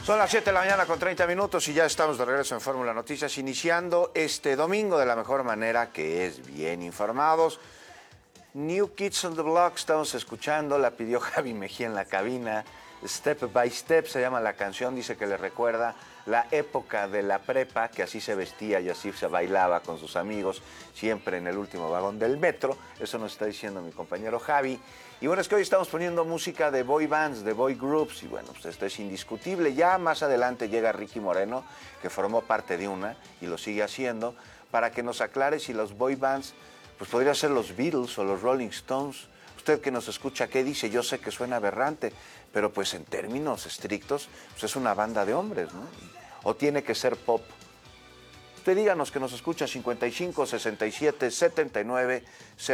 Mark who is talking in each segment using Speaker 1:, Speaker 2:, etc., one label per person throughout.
Speaker 1: Son las 7 de la mañana con 30 minutos y ya estamos de regreso en Fórmula Noticias, iniciando este domingo de la mejor manera, que es bien informados. New Kids on the Block, estamos escuchando, la pidió Javi Mejía en la cabina. Step by Step se llama la canción, dice que le recuerda la época de la prepa, que así se vestía y así se bailaba con sus amigos, siempre en el último vagón del metro. Eso nos está diciendo mi compañero Javi. Y bueno, es que hoy estamos poniendo música de boy bands, de boy groups, y bueno, pues esto es indiscutible. Ya más adelante llega Ricky Moreno, que formó parte de una y lo sigue haciendo, para que nos aclare si los boy bands, pues podría ser los Beatles o los Rolling Stones. Usted que nos escucha, ¿qué dice? Yo sé que suena aberrante, pero pues en términos estrictos, pues es una banda de hombres, ¿no? O tiene que ser pop. Usted díganos, que nos escucha 55 67 79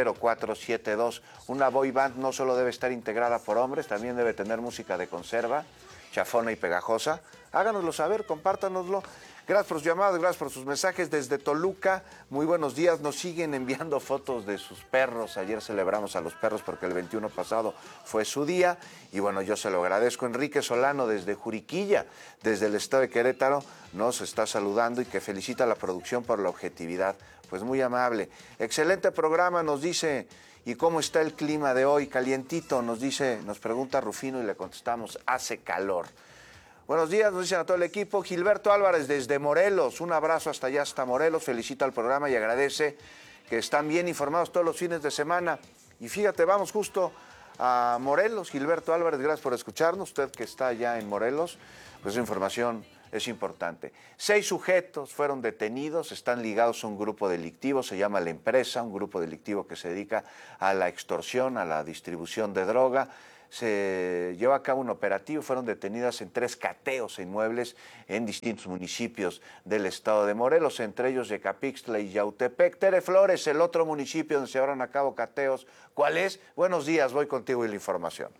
Speaker 1: 0472. Una boy band no solo debe estar integrada por hombres, también debe tener música de conserva, chafona y pegajosa. Háganoslo saber, compártanoslo. Gracias por sus llamadas, gracias por sus mensajes desde Toluca. Muy buenos días, nos siguen enviando fotos de sus perros. Ayer celebramos a los perros porque el 21 pasado fue su día. Y bueno, yo se lo agradezco. Enrique Solano desde Juriquilla, desde el estado de Querétaro, nos está saludando y que felicita a la producción por la objetividad. Pues muy amable. Excelente programa, nos dice. ¿Y cómo está el clima de hoy? Calientito, nos dice, nos pregunta Rufino y le contestamos, hace calor. Buenos días, nos dicen a todo el equipo. Gilberto Álvarez desde Morelos, un abrazo hasta allá, hasta Morelos, felicita al programa y agradece que están bien informados todos los fines de semana. Y fíjate, vamos justo a Morelos. Gilberto Álvarez, gracias por escucharnos, usted que está allá en Morelos, pues esa información es importante. 6 sujetos fueron detenidos, están ligados a un grupo delictivo, se llama La Empresa, un grupo delictivo que se dedica a la extorsión, a la distribución de droga. Se llevó a cabo un operativo, fueron detenidas en 3 cateos e inmuebles en distintos municipios del estado de Morelos, entre ellos Yecapixtla y Yautepec. Tere Flores, el otro municipio donde se llevaron a cabo cateos, ¿cuál es? Buenos días, voy contigo y la información.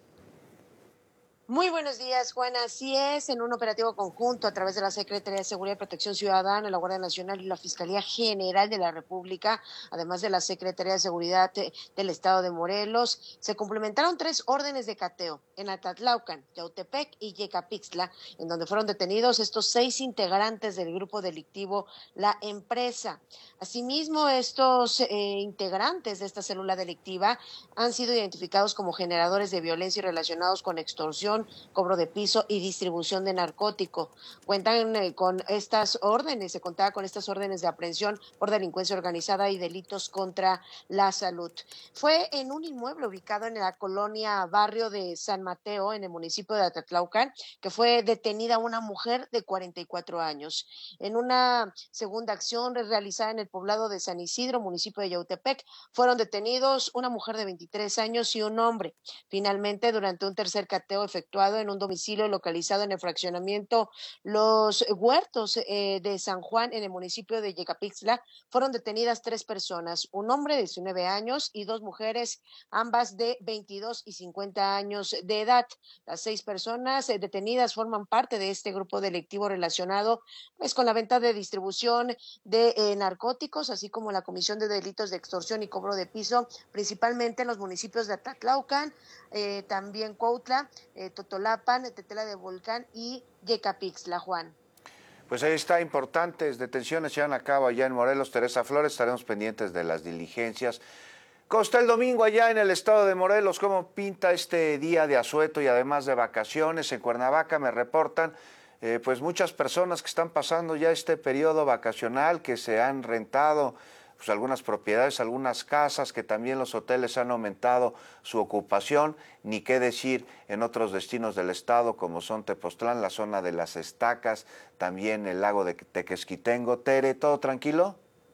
Speaker 2: Muy buenos días, Juan. Así es, en un operativo conjunto a través de la Secretaría de Seguridad y Protección Ciudadana, la Guardia Nacional y la Fiscalía General de la República, además de la Secretaría de Seguridad del Estado de Morelos, se complementaron 3 órdenes de cateo en Atatlaucan, Yautepec y Yecapixtla, en donde fueron detenidos estos 6 integrantes del grupo delictivo La Empresa. Asimismo, estos integrantes de esta célula delictiva han sido identificados como generadores de violencia y relacionados con extorsión, cobro de piso y distribución de narcótico. Cuentan con estas órdenes, se contaba con estas órdenes de aprehensión por delincuencia organizada y delitos contra la salud. Fue en un inmueble ubicado en la colonia Barrio de San Mateo, en el municipio de Atatlaucan, que fue detenida una mujer de 44 años. En una segunda acción realizada en el poblado de San Isidro, municipio de Yautepec, fueron detenidos una mujer de 23 años y un hombre. Finalmente, durante un tercer cateo efectuado en un domicilio localizado en el fraccionamiento Los Huertos de San Juan, en el municipio de Yecapixtla, fueron detenidas 3 personas, un hombre de 19 años y 2 mujeres, ambas de 22 y 50 años de edad. Las 6 personas detenidas forman parte de este grupo delictivo relacionado pues con la venta de distribución de narcóticos, así como la comisión de delitos de extorsión y cobro de piso, principalmente en los municipios de Atatlaucan, también Cuautla, Totolapan, Tetela de Volcán y Yecapixtla, Juan.
Speaker 1: Pues ahí está, importantes detenciones se llevan a cabo allá en Morelos. Teresa Flores, estaremos pendientes de las diligencias. ¿Cómo está el domingo allá en el estado de Morelos? ¿Cómo pinta este día de asueto y además de vacaciones? En Cuernavaca me reportan pues muchas personas que están pasando ya este periodo vacacional, que se han rentado pues algunas propiedades, algunas casas, que también los hoteles han aumentado su ocupación, ni qué decir en otros destinos del estado como son Tepoztlán, la zona de las Estacas, también el lago de Tequesquitengo. Tere, ¿todo tranquilo?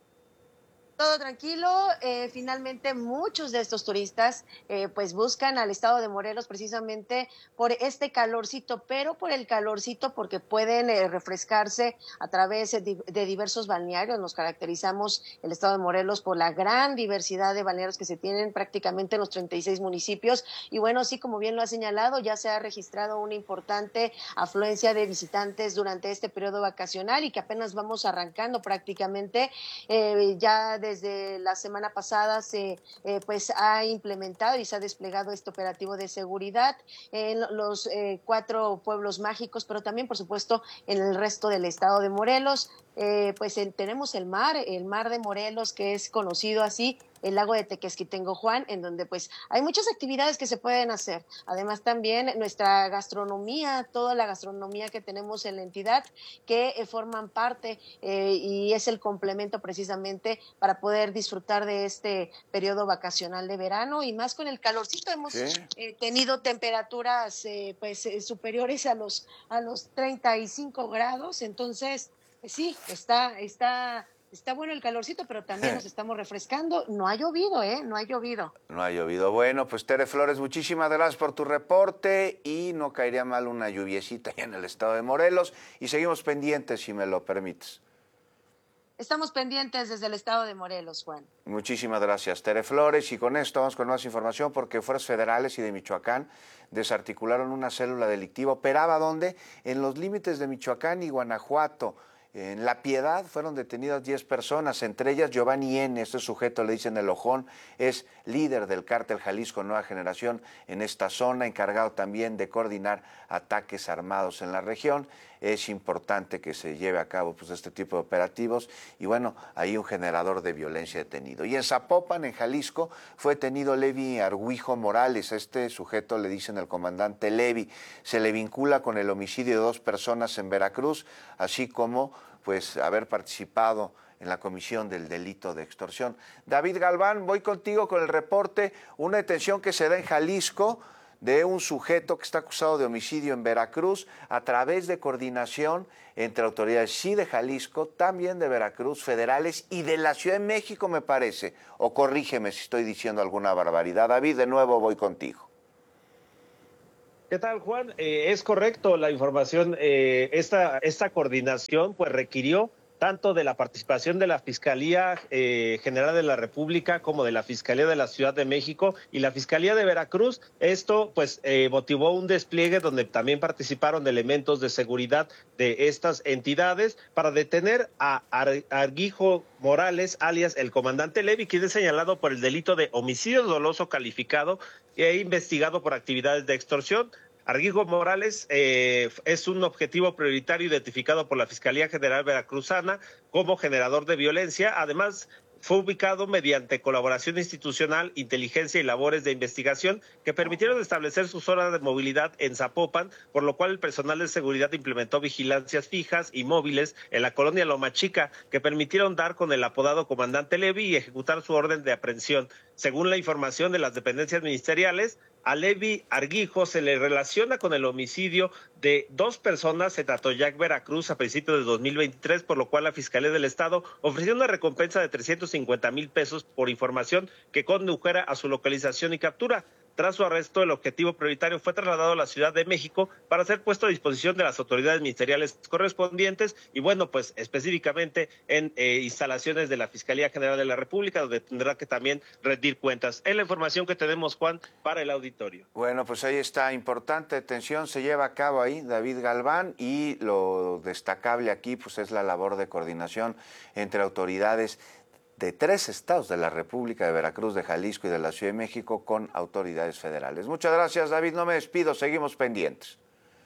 Speaker 2: Todo tranquilo, finalmente muchos de estos turistas pues buscan al estado de Morelos precisamente por este calorcito, pero por el calorcito porque pueden refrescarse a través de diversos balnearios. Nos caracterizamos el estado de Morelos por la gran diversidad de balnearios que se tienen prácticamente en los 36 municipios y bueno, sí, como bien lo ha señalado, ya se ha registrado una importante afluencia de visitantes durante este periodo vacacional y que apenas vamos arrancando prácticamente ya desde la semana pasada se pues ha implementado y se ha desplegado este operativo de seguridad en los 4 pueblos mágicos, pero también, por supuesto, en el resto del estado de Morelos. Tenemos el mar de Morelos, que es conocido así, el lago de Tequesquitengo, Juan, en donde pues hay muchas actividades que se pueden hacer. Además también nuestra gastronomía, toda la gastronomía que tenemos en la entidad, que forman parte y es el complemento precisamente para poder disfrutar de este periodo vacacional de verano, y más con el calorcito. Hemos tenido temperaturas superiores a los 35 grados, entonces sí, está bueno el calorcito, pero también nos estamos refrescando. No ha llovido, no ha llovido.
Speaker 1: No ha llovido. Bueno, pues Tere Flores, muchísimas gracias por tu reporte, y no caería mal una lluviecita allá en el estado de Morelos, y seguimos pendientes, si me lo permites.
Speaker 2: Estamos pendientes desde el estado de Morelos, Juan.
Speaker 1: Muchísimas gracias, Tere Flores, y con esto vamos con más información, porque fuerzas federales y de Michoacán desarticularon una célula delictiva. ¿Operaba dónde? En los límites de Michoacán y Guanajuato. En La Piedad fueron detenidas 10 personas, entre ellas Giovanni N., este sujeto le dicen el Ojón, es líder del cártel Jalisco Nueva Generación en esta zona, encargado también de coordinar ataques armados en la región. Es importante que se lleve a cabo pues este tipo de operativos, y bueno, hay un generador de violencia detenido. Y en Zapopan, en Jalisco, fue detenido Levi Argüijo Morales. Este sujeto le dicen el comandante Levi. Se le vincula con el homicidio de 2 personas en Veracruz, así como pues haber participado en la comisión del delito de extorsión. David Galván, voy contigo con el reporte. Una detención que se da en Jalisco de un sujeto que está acusado de homicidio en Veracruz, a través de coordinación entre autoridades, sí, de Jalisco, también de Veracruz, federales y de la Ciudad de México, me parece. O corrígeme si estoy diciendo alguna barbaridad. David, de nuevo voy contigo.
Speaker 3: ¿Qué tal, Juan? Es correcto la información. Esta coordinación pues requirió tanto de la participación de la Fiscalía General de la República como de la Fiscalía de la Ciudad de México y la Fiscalía de Veracruz. Esto pues motivó un despliegue donde también participaron elementos de seguridad de estas entidades para detener a Argüijo Morales, alias el comandante Levi, quien es señalado por el delito de homicidio doloso calificado e investigado por actividades de extorsión. Argüijo Morales es un objetivo prioritario identificado por la Fiscalía General Veracruzana como generador de violencia. Además, fue ubicado mediante colaboración institucional, inteligencia y labores de investigación que permitieron establecer sus zonas de movilidad en Zapopan, por lo cual el personal de seguridad implementó vigilancias fijas y móviles en la colonia Loma Chica, que permitieron dar con el apodado comandante Levi y ejecutar su orden de aprehensión. Según la información de las dependencias ministeriales, a Levi Argüijo se le relaciona con el homicidio de 2 personas en Atoyac, Veracruz, a principios de 2023, por lo cual la Fiscalía del Estado ofreció una recompensa de 350,000 pesos por información que condujera a su localización y captura. Tras su arresto, el objetivo prioritario fue trasladado a la Ciudad de México para ser puesto a disposición de las autoridades ministeriales correspondientes y bueno, pues específicamente en instalaciones de la Fiscalía General de la República, donde tendrá que también rendir cuentas. Es la información que tenemos, Juan, para el auditorio.
Speaker 1: Bueno, pues ahí está, importante detención se lleva a cabo ahí, David Galván, y lo destacable aquí pues es la labor de coordinación entre autoridades de 3 estados de la República, de Veracruz, de Jalisco y de la Ciudad de México, con autoridades federales. Muchas gracias, David, no me despido, seguimos pendientes.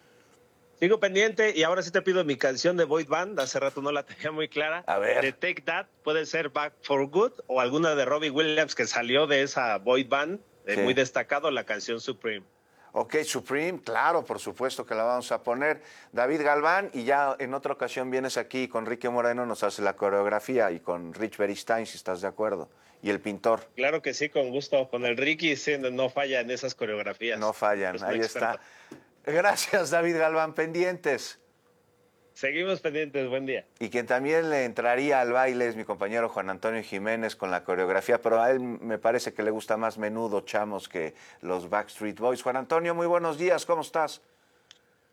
Speaker 3: Sigo pendiente, y ahora sí te pido mi canción de Boy Band, hace rato no la tenía muy clara.
Speaker 1: A ver.
Speaker 3: De Take That, puede ser Back for Good, o alguna de Robbie Williams que salió de esa Boy Band, sí, muy destacado, la canción Supreme.
Speaker 1: Ok, Supreme, claro, por supuesto que la vamos a poner. David Galván, y ya en otra ocasión vienes aquí con Ricky Moreno, nos hace la coreografía, y con Rich Beristain, si estás de acuerdo, y el pintor.
Speaker 3: Claro que sí, con gusto. Con el Ricky sí, no falla en esas coreografías.
Speaker 1: No fallan, ahí está. Gracias, David Galván, pendientes.
Speaker 3: Seguimos pendientes, buen día.
Speaker 1: Y quien también le entraría al baile es mi compañero Juan Antonio Jiménez con la coreografía, pero a él me parece que le gusta más Menudo, Chamos, que los Backstreet Boys. Juan Antonio, muy buenos días, ¿cómo estás?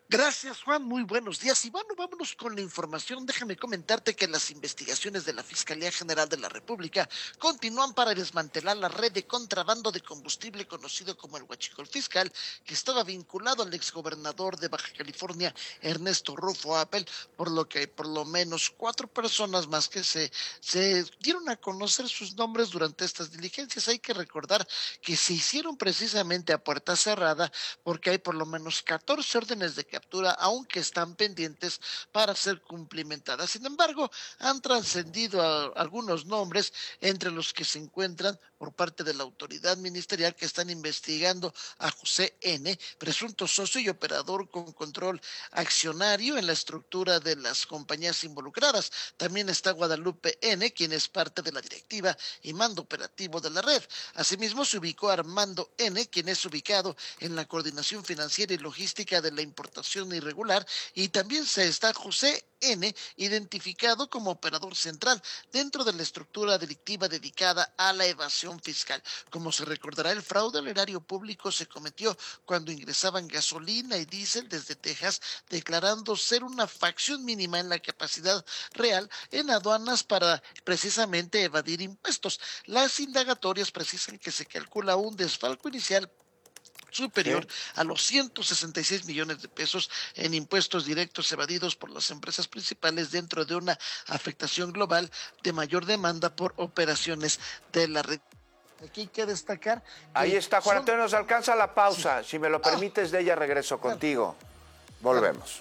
Speaker 4: Gracias, Juan. Muy buenos días. Y bueno, vámonos con la información. Déjame comentarte que las investigaciones de la Fiscalía General de la República continúan para desmantelar la red de contrabando de combustible conocido como el Huachicol Fiscal, que estaba vinculado al exgobernador de Baja California, Ernesto Rufo Appel, por lo que hay por lo menos 4 personas más que se dieron a conocer sus nombres durante estas diligencias. Hay que recordar que se hicieron precisamente a puerta cerrada porque hay por lo menos 14 órdenes de captura, aunque están pendientes para ser cumplimentadas. Sin embargo, han trascendido algunos nombres, entre los que se encuentran por parte de la autoridad ministerial que están investigando a José N., presunto socio y operador con control accionario en la estructura de las compañías involucradas. También está Guadalupe N., quien es parte de la directiva y mando operativo de la red. Asimismo, se ubicó a Armando N., quien es ubicado en la coordinación financiera y logística de la importación irregular, y también se está José N., identificado como operador central dentro de la estructura delictiva dedicada a la evasión fiscal. Como se recordará, el fraude al erario público se cometió cuando ingresaban gasolina y diésel desde Texas, declarando ser una facción mínima en la capacidad real en aduanas para precisamente evadir impuestos. Las indagatorias precisan que se calcula un desfalco inicial superior a los 166 millones de pesos en impuestos directos evadidos por las empresas principales dentro de una afectación global de mayor demanda por operaciones de la red. Aquí hay que destacar.
Speaker 1: Ahí está, Juan Antonio, nos alcanza la pausa. Sí. Si me lo permites, de ella regreso contigo. Volvemos.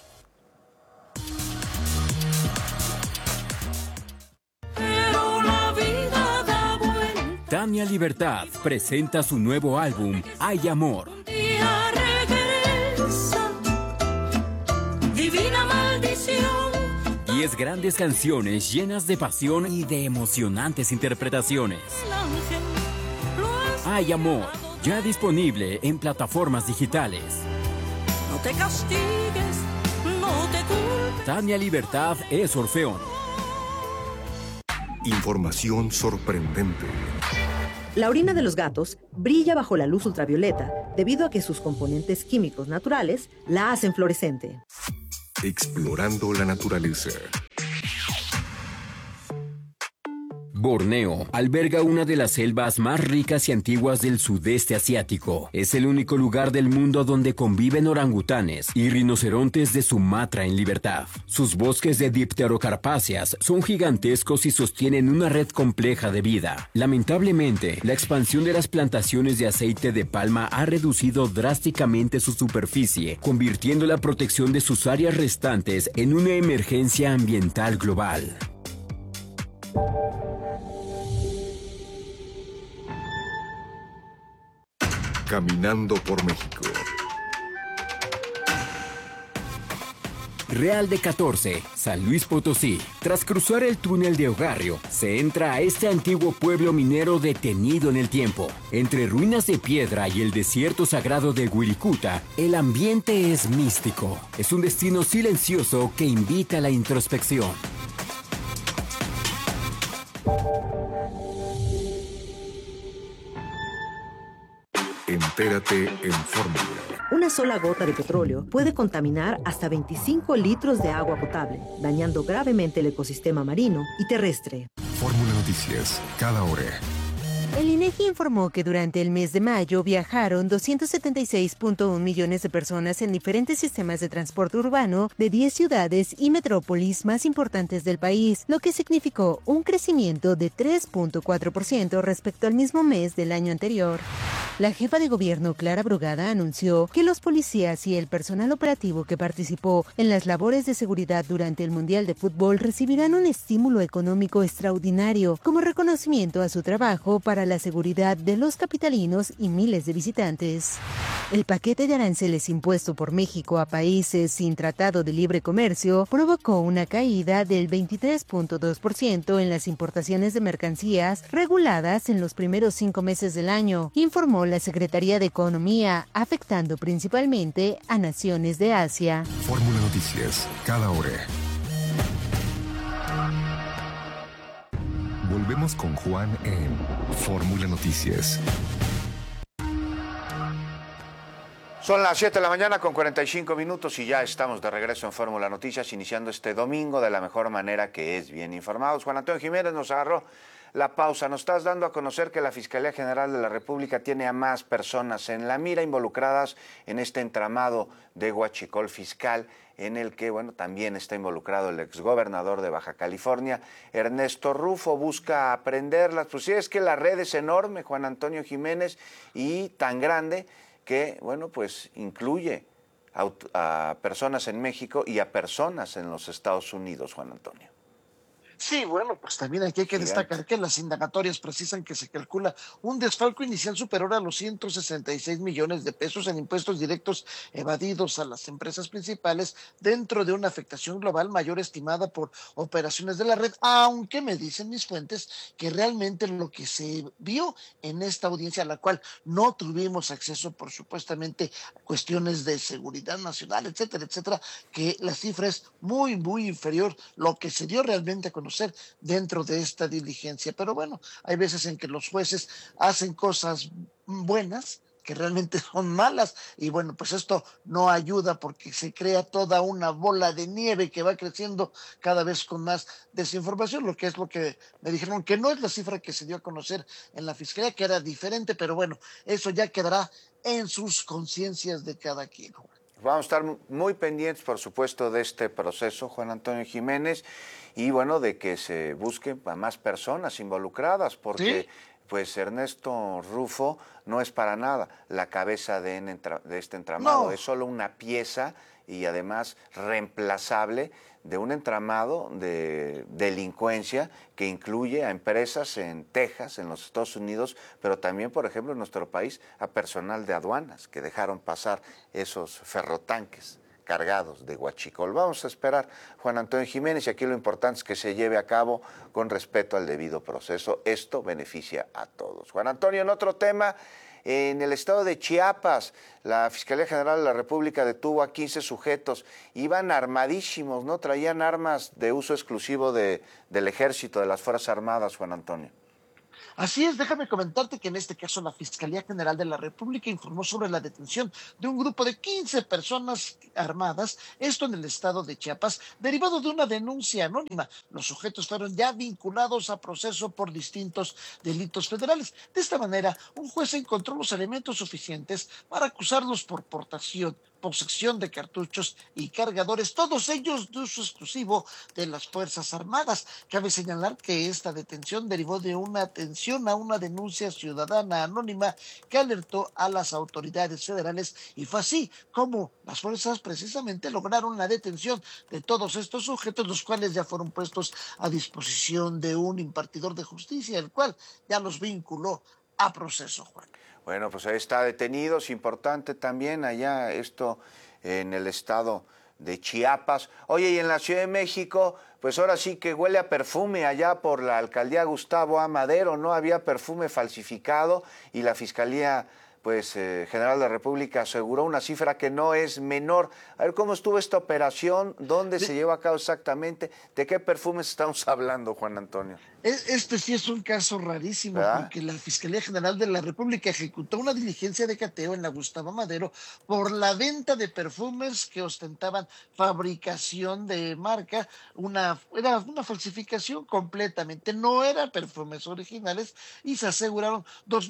Speaker 5: Tania Libertad presenta su nuevo álbum, Hay Amor. Divina maldición. 10 grandes canciones llenas de pasión y de emocionantes interpretaciones. Hay Amor, ya disponible en plataformas digitales. No te castigues, no te culpes. Tania Libertad es Orfeón.
Speaker 6: Información sorprendente.
Speaker 7: La orina de los gatos brilla bajo la luz ultravioleta debido a que sus componentes químicos naturales la hacen fluorescente.
Speaker 6: Explorando la naturaleza.
Speaker 5: Borneo alberga una de las selvas más ricas y antiguas del sudeste asiático. Es el único lugar del mundo donde conviven orangutanes y rinocerontes de Sumatra en libertad. Sus bosques de dipterocarpáceas son gigantescos y sostienen una red compleja de vida. Lamentablemente, la expansión de las plantaciones de aceite de palma ha reducido drásticamente su superficie, convirtiendo la protección de sus áreas restantes en una emergencia ambiental global.
Speaker 6: Caminando por México.
Speaker 5: Real de 14, San Luis Potosí. Tras cruzar el túnel de Ogarrio, se entra a este antiguo pueblo minero detenido en el tiempo. Entre ruinas de piedra y el desierto sagrado de Wirikuta, el ambiente es místico. Es un destino silencioso que invita a la introspección.
Speaker 6: Entérate en Fórmula.
Speaker 7: Una sola gota de petróleo puede contaminar hasta 25 litros de agua potable, dañando gravemente el ecosistema marino y terrestre.
Speaker 6: Fórmula Noticias, cada hora.
Speaker 8: El INEGI informó que durante el mes de mayo viajaron 276.1 millones de personas en diferentes sistemas de transporte urbano de 10 ciudades y metrópolis más importantes del país, lo que significó un crecimiento de 3.4% respecto al mismo mes del año anterior. La jefa de gobierno, Clara Brugada, anunció que los policías y el personal operativo que participó en las labores de seguridad durante el Mundial de Fútbol recibirán un estímulo económico extraordinario como reconocimiento a su trabajo para la seguridad de los capitalinos y miles de visitantes. El paquete de aranceles impuesto por México a países sin tratado de libre comercio provocó una caída del 23.2% en las importaciones de mercancías reguladas en los primeros 5 meses del año, informó la Secretaría de Economía, afectando principalmente a naciones de Asia.
Speaker 6: Fórmula Noticias, cada hora. Volvemos con Juan en Fórmula Noticias.
Speaker 1: Son las 7 de la mañana con 45 minutos y ya estamos de regreso en Fórmula Noticias, iniciando este domingo de la mejor manera, que es bien informados. Juan Antonio Jiménez nos agarró la pausa. Nos estás dando a conocer que la Fiscalía General de la República tiene a más personas en la mira involucradas en este entramado de huachicol fiscal, en el que, bueno, también está involucrado el exgobernador de Baja California, Ernesto Rufo. Busca aprenderlas. Pues sí, es que la red es enorme, Juan Antonio Jiménez, y tan grande que, bueno, pues incluye a personas en México y a personas en los Estados Unidos, Juan Antonio.
Speaker 4: Sí, bueno, pues también aquí hay que destacar que las indagatorias precisan que se calcula un desfalco inicial superior a los 166 millones de pesos en impuestos directos evadidos a las empresas principales, dentro de una afectación global mayor estimada por operaciones de la red, aunque me dicen mis fuentes que realmente lo que se vio en esta audiencia, a la cual no tuvimos acceso por supuestamente cuestiones de seguridad nacional, etcétera, etcétera, que la cifra es muy, muy inferior lo que se dio realmente a conocer dentro de esta diligencia. Pero bueno, hay veces en que los jueces hacen cosas buenas que realmente son malas, y bueno, pues esto no ayuda porque se crea toda una bola de nieve que va creciendo cada vez con más desinformación, lo que es lo que me dijeron, que no es la cifra que se dio a conocer en la Fiscalía, que era diferente, pero bueno, eso ya quedará en sus conciencias de cada quien.
Speaker 1: Vamos a estar muy pendientes, por supuesto, de este proceso, Juan Antonio Jiménez, y bueno, de que se busquen a más personas involucradas, porque ¿sí? Pues Ernesto Rufo no es para nada la cabeza de este entramado, no. Es solo una pieza y además reemplazable de un entramado de delincuencia que incluye a empresas en Texas, en los Estados Unidos, pero también, por ejemplo, en nuestro país, a personal de aduanas que dejaron pasar esos ferrotanques cargados de huachicol. Vamos a esperar, Juan Antonio Jiménez, y aquí lo importante es que se lleve a cabo con respeto al debido proceso. Esto beneficia a todos. Juan Antonio, en otro tema, en el estado de Chiapas, la Fiscalía General de la República detuvo a 15 sujetos. Iban armadísimos, ¿no? Traían armas de uso exclusivo del Ejército, de las Fuerzas Armadas, Juan Antonio.
Speaker 4: Así es, déjame comentarte que en este caso la Fiscalía General de la República informó sobre la detención de un grupo de 15 personas armadas, esto en el estado de Chiapas, derivado de una denuncia anónima. Los sujetos fueron ya vinculados a proceso por distintos delitos federales. De esta manera, un juez encontró los elementos suficientes para acusarlos por portación, posesión de cartuchos y cargadores, todos ellos de uso exclusivo de las Fuerzas Armadas. Cabe señalar que esta detención derivó de una atención a una denuncia ciudadana anónima que alertó a las autoridades federales, y fue así como las fuerzas precisamente lograron la detención de todos estos sujetos, los cuales ya fueron puestos a disposición de un impartidor de justicia, el cual ya los vinculó a proceso, Juan.
Speaker 1: Bueno, pues ahí está detenido. Es importante también allá esto en el estado de Chiapas. Oye, y en la Ciudad de México, pues ahora sí que huele a perfume allá por la alcaldía Gustavo A. Madero, ¿no? Había perfume falsificado y la Fiscalía General de la República aseguró una cifra que no es menor. A ver, ¿cómo estuvo esta operación? ¿Dónde se llevó a cabo exactamente? ¿De qué perfumes estamos hablando, Juan Antonio?
Speaker 4: Este sí es un caso rarísimo, ¿verdad? Porque la Fiscalía General de la República ejecutó una diligencia de cateo en la Gustavo Madero por la venta de perfumes que ostentaban fabricación de marca. Era una falsificación completamente, no eran perfumes originales, y se aseguraron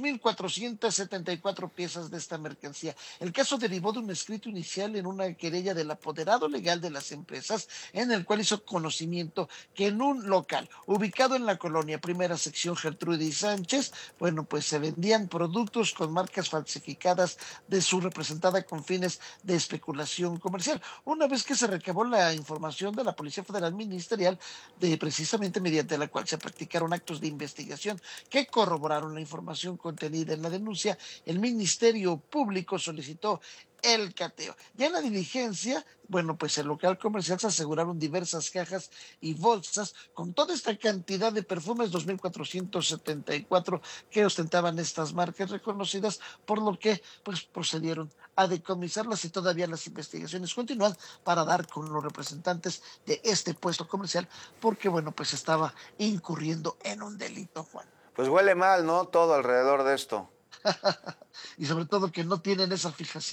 Speaker 4: 2.474 piezas de esta mercancía. El caso derivó de un escrito inicial en una querella del apoderado legal de las empresas, en el cual hizo conocimiento que en un local ubicado en la colonia Primera Sección Gertrudis Sánchez, pues se vendían productos con marcas falsificadas de su representada con fines de especulación comercial. Una vez que se recabó la información de la Policía Federal Ministerial, precisamente mediante la cual se practicaron actos de investigación que corroboraron la información contenida en la denuncia, el Ministerio Público solicitó el cateo. Ya en la diligencia, el local comercial se aseguraron diversas cajas y bolsas con toda esta cantidad de perfumes, 2.474, que ostentaban estas marcas reconocidas, por lo que procedieron a decomisarlas, y todavía las investigaciones continúan para dar con los representantes de este puesto comercial, porque estaba incurriendo en un delito, Juan.
Speaker 1: Pues huele mal, ¿no? Todo alrededor de esto.
Speaker 4: Y sobre todo que no tienen esa fijación.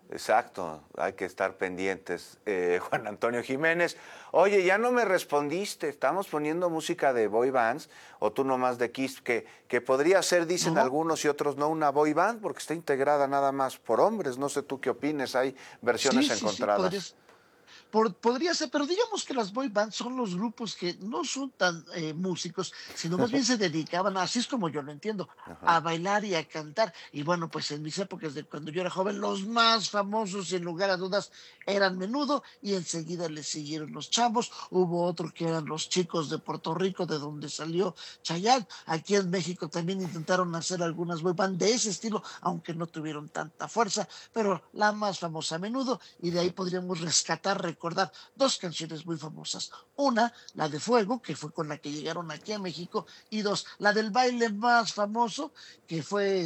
Speaker 1: Exacto, hay que estar pendientes. Juan Antonio Jiménez, oye, ya no me respondiste, estamos poniendo música de boy bands, o tú nomás de Kiss, que podría ser, dicen
Speaker 4: No.
Speaker 1: algunos y otros no, una boy band, porque está integrada nada más por hombres, no sé tú qué opines, hay versiones
Speaker 4: Sí,
Speaker 1: encontradas.
Speaker 4: podría ser, pero digamos que las boy bands son los grupos que no son tan músicos, sino más bien se dedicaban, así es como yo lo entiendo, a bailar y a cantar. Y bueno, pues en mis épocas de cuando yo era joven, los más famosos, sin lugar a dudas, eran Menudo, y enseguida le siguieron los Chambos. Hubo otro que eran los Chicos de Puerto Rico, de donde salió Chayanne. Aquí en México también intentaron hacer algunas boy band de ese estilo, aunque no tuvieron tanta fuerza, pero la más famosa, Menudo, y de ahí podríamos recordar dos canciones muy famosas. Una, la de Fuego, que fue con la que llegaron aquí a México, y dos, la del baile más famoso, que fue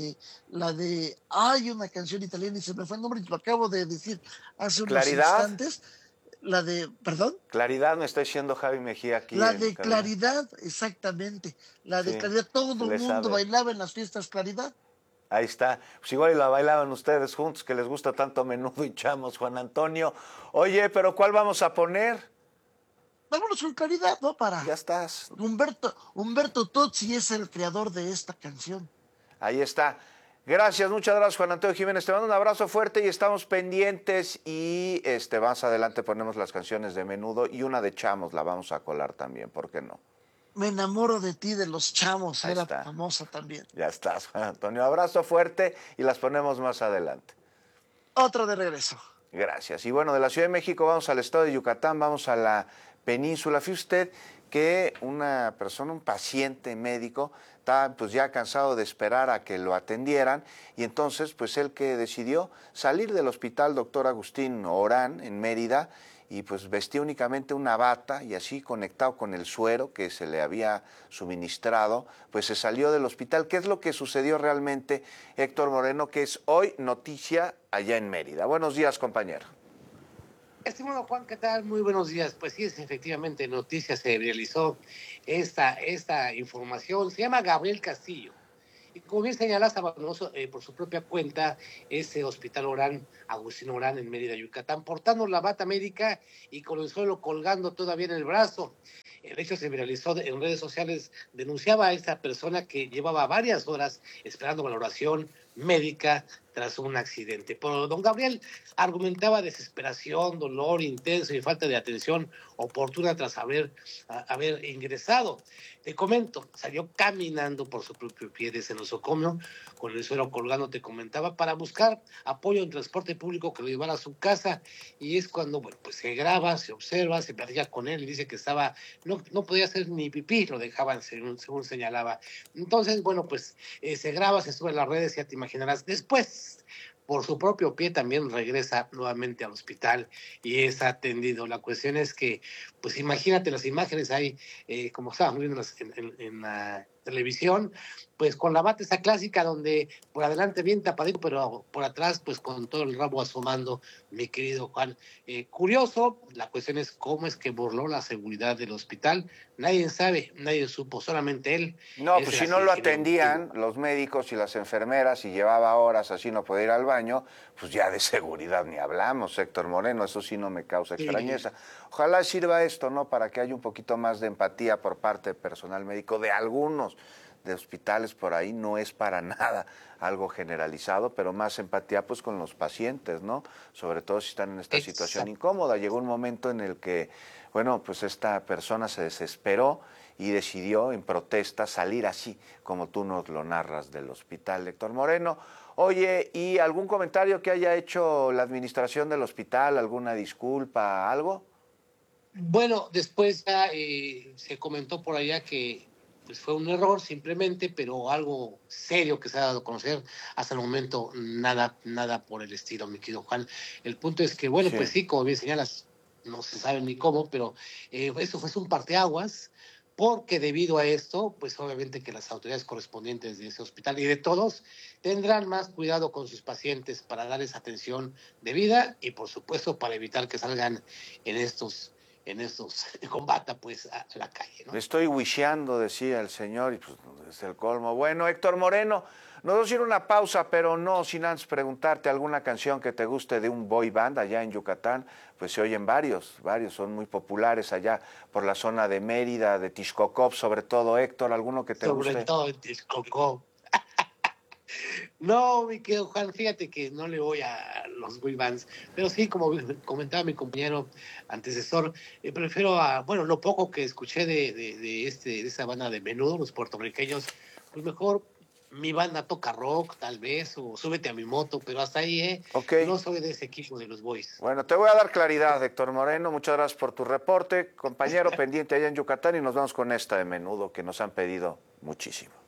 Speaker 4: la de, hay una canción italiana y se me fue el nombre, y lo acabo de decir hace unos
Speaker 1: Claridad,
Speaker 4: instantes, la de, perdón,
Speaker 1: Claridad, me está diciendo Javi Mejía aquí
Speaker 4: la
Speaker 1: en
Speaker 4: de
Speaker 1: cabina.
Speaker 4: Claridad, exactamente, la de
Speaker 1: Sí,
Speaker 4: Claridad, todo
Speaker 1: se
Speaker 4: el
Speaker 1: le
Speaker 4: mundo
Speaker 1: sabe.
Speaker 4: bailaba en las fiestas Claridad.
Speaker 1: Ahí está. Pues igual y la bailaban ustedes juntos, que les gusta tanto Menudo y Chamos, Juan Antonio. Oye, pero ¿cuál vamos a poner?
Speaker 4: Vámonos con Claridad, ¿no?
Speaker 1: Ya estás.
Speaker 4: Humberto Tozzi es el creador de esta canción.
Speaker 1: Ahí está. Gracias, muchas gracias, Juan Antonio Jiménez. Te mando un abrazo fuerte y estamos pendientes. Y más adelante ponemos las canciones de Menudo y una de Chamos la vamos a colar también, ¿por qué no?
Speaker 4: Me enamoro de ti, de los Chamos,
Speaker 1: Ahí
Speaker 4: era
Speaker 1: está.
Speaker 4: famosa también.
Speaker 1: Ya estás, Juan Antonio. Abrazo fuerte y las ponemos más adelante.
Speaker 4: Otra de regreso.
Speaker 1: Gracias. Y bueno, de la Ciudad de México vamos al estado de Yucatán, vamos a la península. Fíjese usted que una persona, un paciente médico, estaba pues ya cansado de esperar a que lo atendieran y entonces pues él que decidió salir del hospital Doctor Agustín Orán en Mérida y pues vestía únicamente una bata y así conectado con el suero que se le había suministrado, pues se salió del hospital. ¿Qué es lo que sucedió realmente, Héctor Moreno, que es hoy noticia allá en Mérida? Buenos días, compañero.
Speaker 9: Estimado Juan, ¿qué tal? Muy buenos días. Pues sí, es efectivamente noticia, se realizó esta información. Se llama Gabriel Castillo. Y como bien señalaste, abandonó por su propia cuenta ese hospital Orán, Agustín Orán, en Mérida, Yucatán, portando la bata médica y con el suelo colgando todavía en el brazo. El hecho se viralizó en redes sociales, denunciaba a esta persona que llevaba varias horas esperando valoración médica tras un accidente. Pero don Gabriel argumentaba desesperación, dolor intenso y falta de atención oportuna tras haber ingresado. Te comento, salió caminando por su propio pie desde el nosocomio, con el suelo colgando, te comentaba, para buscar apoyo en transporte público que lo llevara a su casa, y es cuando, bueno, pues se graba, se observa, se platica con él, y dice que no podía hacer ni pipí, lo dejaban según señalaba. Entonces, bueno, pues se graba, se sube a las redes, ya te imaginarás. Después, por su propio pie, también regresa nuevamente al hospital y es atendido. La cuestión es que, pues imagínate las imágenes ahí, como estábamos viendo en la televisión, pues con la bata esa clásica donde por adelante bien tapadito, pero por atrás pues con todo el rabo asomando, mi querido Juan. Curioso, la cuestión es cómo es que burló la seguridad del hospital. Nadie sabe, nadie supo, solamente él.
Speaker 1: No, pues si no lo atendían los médicos y las enfermeras y llevaba horas así no podía ir al baño, pues ya de seguridad ni hablamos, Héctor Moreno, eso sí no me causa extrañeza. Ojalá sirva esto, ¿no?, para que haya un poquito más de empatía por parte del personal médico de algunos de hospitales por ahí, no es para nada algo generalizado, pero más empatía pues con los pacientes, ¿no? Sobre todo si están en esta situación incómoda. Llegó un momento en el que, bueno, pues esta persona se desesperó y decidió en protesta salir así, como tú nos lo narras del hospital, Héctor Moreno. Oye, ¿y algún comentario que haya hecho la administración del hospital, alguna disculpa, algo?
Speaker 9: Bueno, después ya se comentó por allá que pues fue un error simplemente, pero algo serio que se ha dado a conocer hasta el momento, nada por el estilo, mi querido Juan. El punto es que, bueno, sí, pues sí, como bien señalas, no se sabe ni cómo, pero esto fue un parteaguas, porque debido a esto, pues obviamente que las autoridades correspondientes de ese hospital y de todos tendrán más cuidado con sus pacientes para darles atención debida y, por supuesto, para evitar que salgan en estos en estos, combata pues a la calle, ¿no?
Speaker 1: Estoy wisheando, decía el señor, y pues es el colmo. Bueno, Héctor Moreno, nos vamos a ir a una pausa, pero no sin antes preguntarte alguna canción que te guste de un boy band allá en Yucatán. Pues se oyen varios, son muy populares allá por la zona de Mérida, de Tixcocop, sobre todo. Héctor, ¿alguno que te guste?
Speaker 9: Sobre todo en Texcoco. No, mi querido Juan, fíjate que no le voy a los boy bands, pero sí, como comentaba mi compañero antecesor, prefiero bueno, lo poco que escuché de esa banda de Menudo, los puertorriqueños, pues mejor mi banda toca rock, tal vez, o Súbete a mi moto, pero hasta ahí,
Speaker 1: Okay.
Speaker 9: No soy de ese equipo de los boys.
Speaker 1: Bueno, te voy a dar claridad, Héctor Moreno. Muchas gracias por tu reporte. Compañero pendiente allá en Yucatán y nos vamos con esta de Menudo que nos han pedido muchísimo.